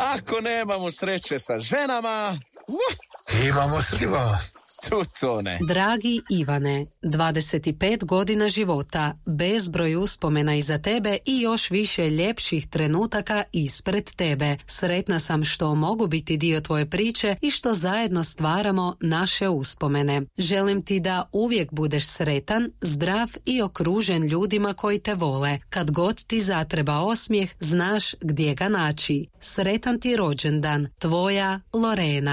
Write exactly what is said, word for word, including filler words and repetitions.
Ako nemamo sreće sa ženama, uh, imamo s ribama. tu to ne. Dragi Ivane, dvadeset pet godina života, bezbroj uspomena iza tebe i još više ljepših trenutaka ispred tebe. Sretna sam što mogu biti dio tvoje priče i što zajedno stvaramo naše uspomene. Želim ti da uvijek budeš sretan, zdrav i okružen ljudima koji te vole. Kad god ti zatreba osmijeh, znaš gdje ga naći. Sretan ti rođendan, tvoja Lorena.